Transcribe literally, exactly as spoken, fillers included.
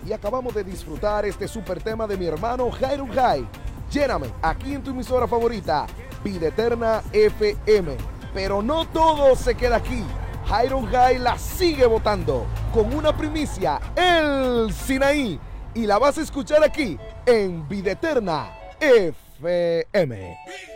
y acabamos de disfrutar este super tema de mi hermano Jairon Jai. Lléname aquí en tu emisora favorita, Vida Eterna F M. Pero no todo se queda aquí. Jairon Jai la sigue votando con una primicia, el Sinaí, y la vas a escuchar aquí en Vida Eterna F M.